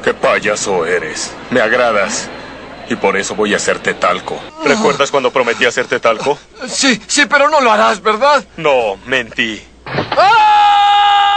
¡Qué payaso eres! Me agradas. Y por eso voy a hacerte talco. ¿Recuerdas cuando prometí hacerte talco? Sí, pero no lo harás, ¿verdad? No, mentí. ¡Ah!